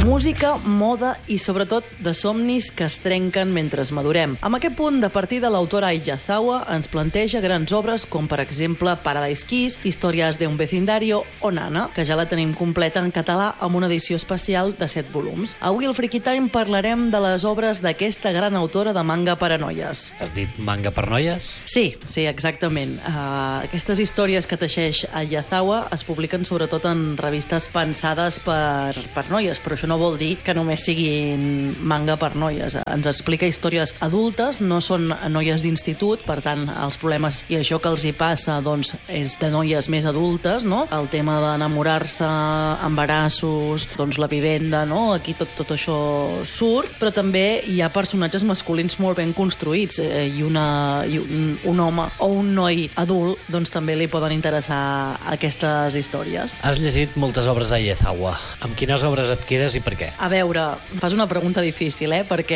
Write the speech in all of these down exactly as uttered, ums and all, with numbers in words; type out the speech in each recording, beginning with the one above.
Música, moda i, sobretot, de somnis que es trenquen mentre madurem. Amb aquest punt de partida, l'autora Aiyazawa ens planteja grans obres com, per exemple, Paradise Kiss, Historias de un vecindario o Nana, que ja la tenim completa en català amb una edició especial de set volums. Avui al Freaky Time parlarem de les obres d'aquesta gran autora de manga per a noies. Has dit manga per noies? Sí, sí, exactament. Uh, aquestes històries que teixeix Aiyazawa es publiquen sobretot en revistes pensades per, per noies, però això no vol dir que només siguin manga per noies. Ens explica històries adultes, no són noies d'institut, per tant, els problemes i això que els hi passa doncs, és de noies més adultes, no? El tema d'enamorar-se, embarassos, doncs la vivenda, no? Aquí tot, tot això surt, però també hi ha personatges masculins molt ben construïts eh, i, una, i un, un home o un noi adult doncs també li poden interessar aquestes històries. Has llegit moltes obres d'Aiyazawa. Amb quines obres et quedes i per què? A veure, em fas una pregunta difícil, eh? Perquè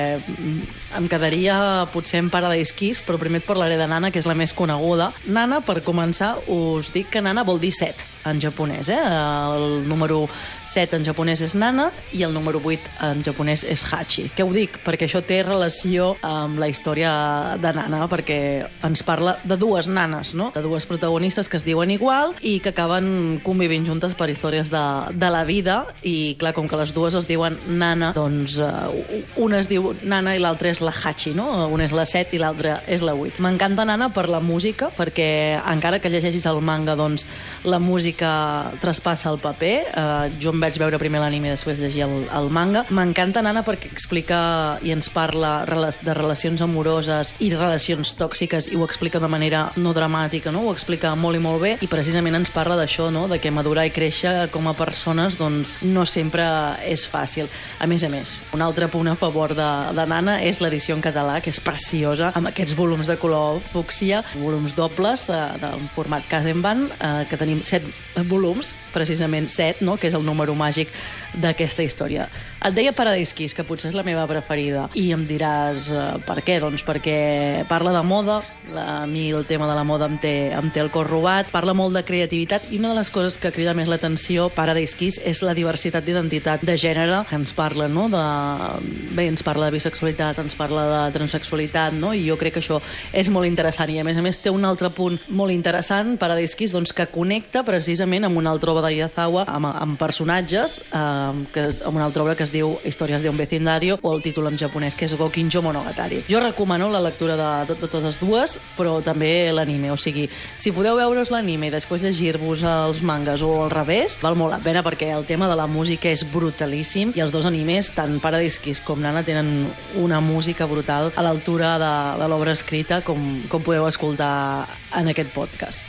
em quedaria potser en Paradise Kiss, però primer et parlaré de Nana, que és la més coneguda. Nana, per començar, us dic que Nana vol dir set en japonès, eh? El número set en japonès és Nana i el número vuit en japonès és Hachi. Què ho dic? Perquè això té relació amb la història de Nana, perquè ens parla de dues nanes, no? De dues protagonistes que es diuen igual i que acaben convivint juntes per històries de, de la vida i, clar, com que les dues es diuen Nana, doncs uh, una es diu Nana i l'altra és la Hachi, no? Una és la set i l'altra és la vuit. M'encanta Nana per la música, perquè encara que llegeixis el manga, doncs la música traspassa el paper. Uh, jo em vaig veure primer l'anime i després llegir el, el manga. M'encanta Nana perquè explica i ens parla de relacions amoroses i relacions tòxiques i ho explica de manera no dramàtica, no? Ho explica molt i molt bé i precisament ens parla d'això, no? De que madurar i créixer com a persones doncs no sempre és fàcil. A més a més, un altre punt a favor de, de Nana és l'edició en català, que és preciosa, amb aquests volums de color fúcsia, volums dobles, de, de format Kazenban, eh, que tenim set volums, precisament set, no? Que és el número màgic d'aquesta història. Et deia Paradise Kiss, que potser és la meva preferida, i em diràs eh, per què? Doncs perquè parla de moda, a mi el tema de la moda em té, em té el cor robat, parla molt de creativitat i una de les coses que crida més l'atenció Paradise Kiss és la diversitat d'identitat de gènere que ens parla, no? De... Bé, ens parla de bisexualitat, ens parla de transsexualitat, no? I jo crec que això és molt interessant i a més a més té un altre punt molt interessant, Paradise Kiss, doncs, que connecta precisament amb una altra obra d'Aiyazawa, amb, amb personatges, eh, que, amb una altra obra que es diu Historias de un vecindario, o el títol en japonès, que és Gokinjo Monogatari. Jo recomano la lectura de, de, de totes dues, però també l'anime, o sigui, si podeu veure's l'anime i després llegir-vos els mangas o al revés, val molt la pena perquè el tema de la música és brutalíssim i els dos animes, tant Paradise Kiss com Nana, tenen una música brutal a l'altura de, de l'obra escrita, com, com podeu escoltar en aquest podcast.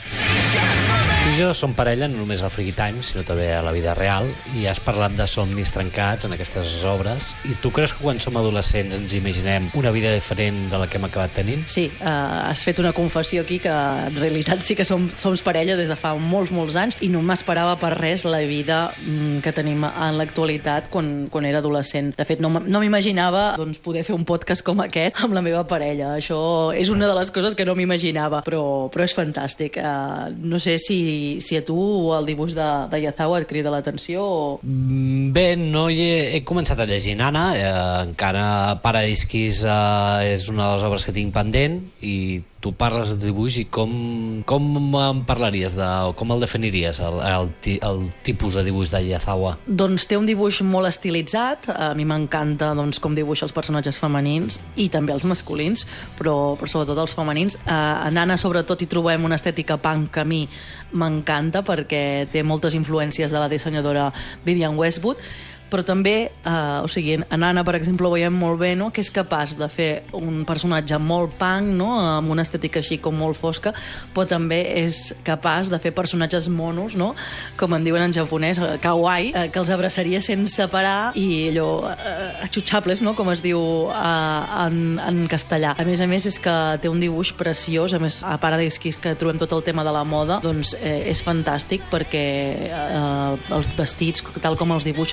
Tu i jo som parella no només al Freaky Time, sinó també a la vida real, i has parlat de somnis trencats en aquestes obres. I tu creus que quan som adolescents ens imaginem una vida diferent de la que hem acabat tenint? Sí, eh, has fet una confessió aquí que en realitat sí que som, som parella des de fa molts, molts anys i no m'esperava per res la vida mm, que tenim en l'actualitat quan, quan era adolescent. De fet, no, no m'imaginava doncs, poder fer un podcast com aquest amb la meva parella. Això és una de les coses que no m'imaginava, però, però és fantàstic. Eh, no sé si si a tu el dibuix d'Aiyazawa et crida l'atenció o... Bé, no hi he, he començat a llegir Nana, eh, encara Paradise Kiss eh, és una de les obres que tinc pendent i tu parles de dibuix i com, com em parlaries de, o com el definiries el, el, el tipus de dibuix d'Aiyazawa? Doncs té un dibuix molt estilitzat, a mi m'encanta doncs, com dibuixa els personatges femenins i també els masculins, però, però sobretot els femenins. A Nana sobretot hi trobem una estètica punk que a mi m'encanta perquè té moltes influències de la dissenyadora Vivienne Westwood, però també, eh, o sigui, en Nana, per exemple, ho veiem molt bé, no?, que és capaç de fer un personatge molt punk, no?, amb una estètica així com molt fosca, però també és capaç de fer personatges monos, no?, com en diuen en japonès, kawaii, eh, que els abraçaria sense parar i allò, eh, atxutxables, no?, com es diu eh, en, en castellà. A més a més, és que té un dibuix preciós, a més, a Paradise Kiss, que trobem tot el tema de la moda, doncs eh, és fantàstic perquè eh, els vestits, tal com els dibuixa, tots els detalls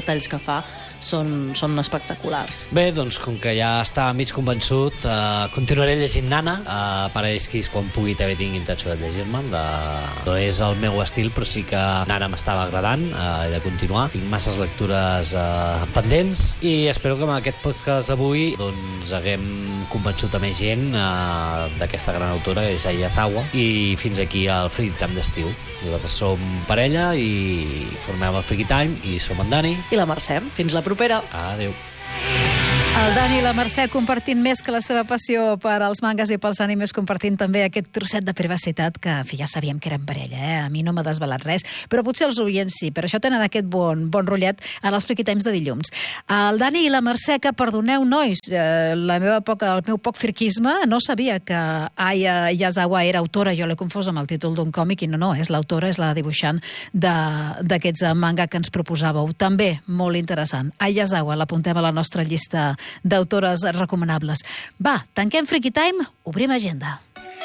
retalls que fa són, són espectaculars. Bé, doncs com que ja està mig convençut, uh, continuaré llegint Nana. Uh, Paradisquis, quan pugui, també tinc intenció de llegir-me'n. No és el meu estil, però sí que Nana m'estava agradant, uh, he de continuar. Tinc masses lectures uh, pendents i espero que amb aquest podcast d'avui doncs, haguem convençut a més gent uh, d'aquesta gran autora, que és Ayazawa, i fins aquí el Friki Time d'estiu. Nosaltres som parella i formem el Friki Time i som en Dani. I la Mercè. Fins la propera. Adéu. El Dani i la Mercè compartint més que la seva passió per als mangas i pels animes, compartint també aquest trosset de privacitat que, en fi, ja sabíem que eren parella, eh? A mi no m'ha desvelat res, però potser els oients sí, per això tenen aquest bon, bon rotllet a les Friki Times de dilluns. El Dani i la Mercè, que perdoneu, nois, eh, la meva poca, el meu poc friquisme, no sabia que Aya Yazawa era autora, jo l'he confós amb el títol d'un còmic, i no, no, és l'autora, és la dibuixant d'aquests manga que ens proposàveu. També molt interessant. Aya Yazawa, l'apuntem a la nostra llista d'autores recomanables. Va, tanquem Friki Time, obrim agenda.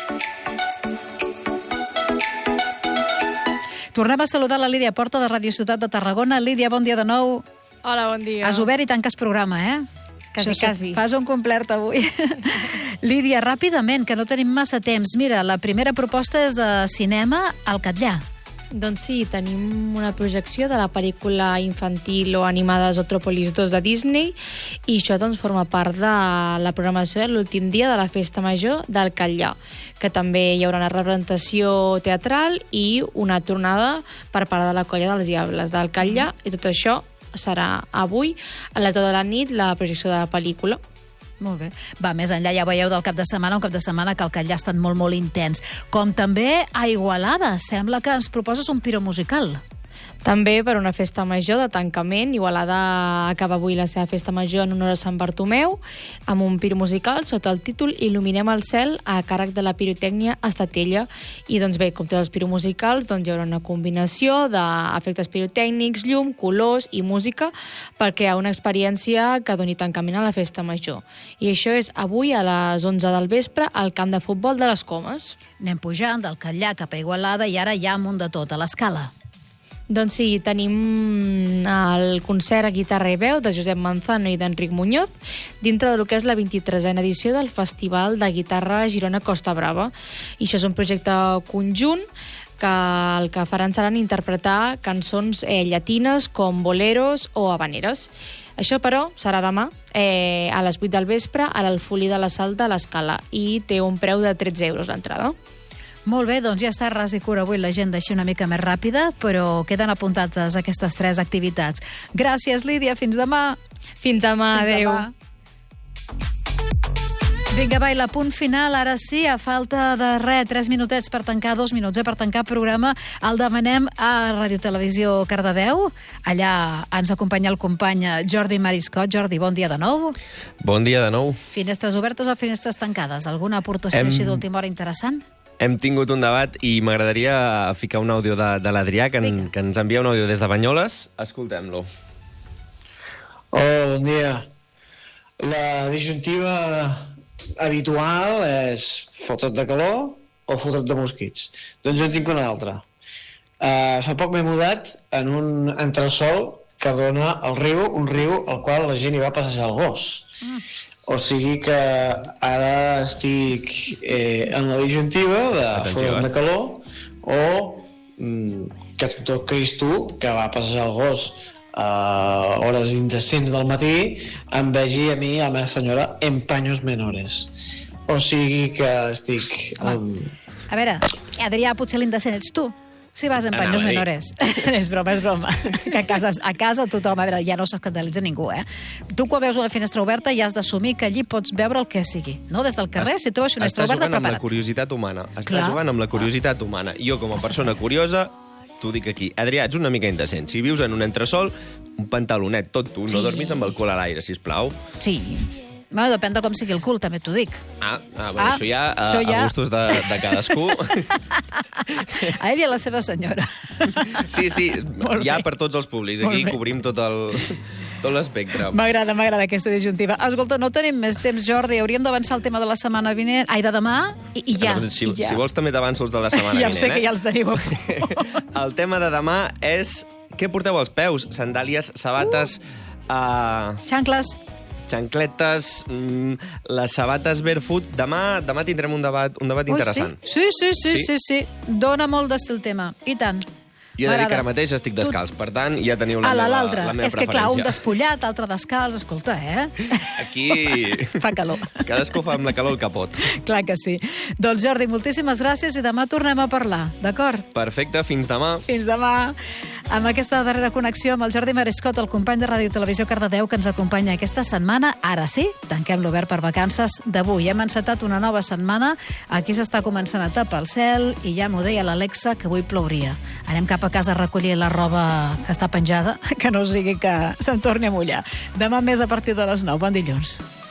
Tornem a saludar la Lídia Porta de Ràdio Ciutat de Tarragona. Lídia, bon dia de nou. Hola, bon dia. Has obert i tanques programa, eh? Quasi, Això, quasi. Fas un complet avui. Lídia, ràpidament, que no tenim massa temps. Mira, la primera proposta és de cinema al Catllà. Doncs sí, tenim una projecció de la pel·lícula infantil o animada Zootropolis dos de Disney, i això doncs forma part de la programació de l'últim dia de la Festa Major del Catllà, que també hi haurà una representació teatral i una tornada per part de la Colla dels Diables del Catllà, i tot això serà avui a les deu de la nit la projecció de la pel·lícula. Molt bé. Va, més enllà ja veieu del cap de setmana, un cap de setmana que el Catllà ha estat molt, molt intens. Com també a Igualada, sembla que ens proposes un piro musical. També per una festa major de tancament. Igualada acaba avui la seva festa major en honor a Sant Bartomeu, amb un piro musical sota el títol Il·luminem el cel, a càrrec de la pirotècnia Estatella. I doncs bé, com tots els piromusicals, doncs hi haurà una combinació d'efectes pirotècnics, llum, colors i música per crear una experiència que doni tancament a la festa major. I això és avui a les onze del vespre al camp de futbol de les Comes. Anem pujant del Catllà cap a Igualada i ara ja amunt de tot, a l'Escala. Doncs sí, tenim el concert a guitarra i veu de Josep Manzano i d'Enric Muñoz dintre del que és la vint-i-tresena edició del Festival de Guitarra Girona Costa Brava. I això és un projecte conjunt que el que faran seran interpretar cançons eh, llatines com boleros o habaneres. Això, però, serà demà eh, a les vuit del vespre a l'Alfolí de la Sal de l'Escala i té un preu de tretze euros l'entrada. Molt bé, doncs ja està ras i cura avui l'agenda així una mica més ràpida, però queden apuntades aquestes tres activitats. Gràcies, Lídia, fins demà. Fins demà, Fins adéu. demà. Vinga, va, i la punt final, ara sí, a falta de res, tres minutets per tancar, dos minuts, eh, per tancar programa, el demanem a Ràdio Televisió Cardedeu. Allà ens acompanya el company Jordi Mariscot. Jordi, bon dia de nou. Bon dia de nou. Finestres obertes o finestres tancades? Alguna aportació Hem... així d'última hora interessant? Hem tingut un debat i m'agradaria ficar un àudio de, de l'Adrià, que, en, que ens envia un àudio des de Banyoles. Escoltem-lo. Hola, bon dia. La disjuntiva habitual és fotre't de calor o fotre't de mosquits. Doncs jo en tinc una altra. Uh, fa poc m'he mudat en un entresòl que dona al riu, un riu al qual la gent hi va passejar el gos. Mm. O sigui que ara estic eh, en la disjuntiva de fotre't de calor o mm, que tot Cristo, que va passejar el gos a hores indecents del matí, em vegi a mi, a la meva senyora, en paños menores. O sigui que estic... Um... A veure, Adrià, potser l'indecent ets tu. Si vas en paños menores. És broma, és broma. Que a casa, a casa tothom, a veure, ja no s'escandalitza ningú, eh? Tu quan veus una finestra oberta ja has d'assumir que allí pots veure el que sigui. No? Des del carrer, si tu veus finestra oberta, prepara't. Estàs jugant amb la curiositat humana. Estàs jugant amb la curiositat humana. Jo, com a persona curiosa, t'ho dic aquí. Adrià, ets una mica indecent. Si vius en un entresòl, un pantalonet tot tu, no dormis amb el cul a l'aire, sisplau. Sí. Bueno, depèn de com sigui el cul, també t'ho dic. Ah, ah, bueno, ah, això ja a, això ja... a gustos de, de cadascú. A ell i a la seva senyora. Sí, sí, hi ha per tots els públics. Aquí cobrim tot el... tot l'espectre. M'agrada, m'agrada aquesta disjuntiva. Escolta, no tenim més temps, Jordi. Hauríem d'avançar el tema de la setmana vinent. Ai, de demà, i, i ja. Si, i ja. si vols també t'avanço els de la setmana ja vinent. Ja sé eh? que ja els teniu. El tema de demà és què porteu als peus? Sandàlies, sabates, uh, Xancles. xancletes, mm, les sabates barefoot. Demà, demà tindrem un debat, un debat Ui, interessant. sí? Sí, sí, sí, Sí? sí, sí. Dóna molt d'estil tema. I tant. Jo he de dir que M'agrada. ara mateix estic descalç, per tant, ja teniu la Ala, meva, l'altre. la meva És que, clar, un preferència. despullat, altre descalç, escolta, eh? Aquí... Fa calor. Cadascú fa amb la calor el capot. Clar que sí. Doncs, Jordi, moltíssimes gràcies i demà tornem a parlar, d'acord? Perfecte, fins demà. Fins demà. Amb aquesta darrera connexió amb el Jordi Marescot, el company de Ràdio Televisió Cardedeu, que ens acompanya aquesta setmana. Ara sí, tanquem l'obert per vacances d'avui. Hem encetat una nova setmana. Aquí s'està començant a tapar el cel i ja m'ho deia l'Alexa que avui plouria. Anem cap a casa a recollir la roba que està penjada, que no sigui que se'm torni a mullar. Demà més a partir de les nou. Bon dilluns.